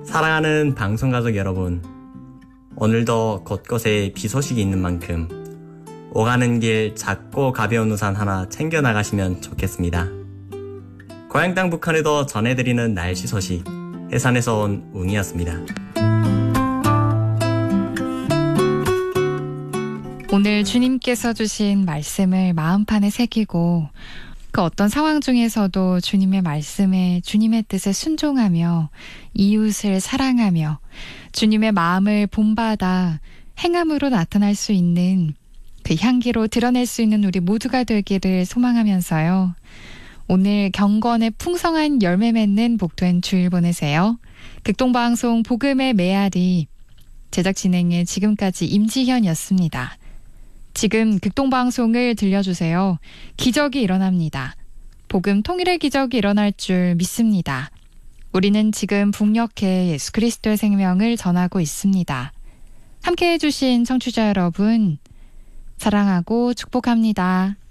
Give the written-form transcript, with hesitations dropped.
사랑하는 방송가족 여러분, 오늘도 곳곳에 비 소식이 있는 만큼 오가는 길 작고 가벼운 우산 하나 챙겨 나가시면 좋겠습니다. 고향 땅 북한에도 전해드리는 날씨 소식, 해산에서 온 웅이었습니다. 오늘 주님께서 주신 말씀을 마음판에 새기고 그 어떤 상황 중에서도 주님의 말씀에 주님의 뜻에 순종하며 이웃을 사랑하며 주님의 마음을 본받아 행함으로 나타날 수 있는 그 향기로 드러낼 수 있는 우리 모두가 되기를 소망하면서요. 오늘 경건의 풍성한 열매 맺는 복된 주일 보내세요. 극동방송 복음의 메아리 제작 진행의 지금까지 임지현이었습니다. 지금 극동방송을 들려주세요. 기적이 일어납니다. 복음 통일의 기적이 일어날 줄 믿습니다. 우리는 지금 북녘에 예수 그리스도의 생명을 전하고 있습니다. 함께해 주신 청취자 여러분, 사랑하고 축복합니다.